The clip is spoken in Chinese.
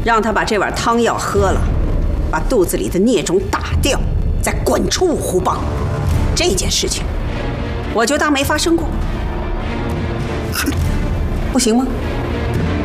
让他把这碗汤药喝了，把肚子里的孽种打掉，再滚出五湖帮。这件事情，我就当没发生过，不行吗？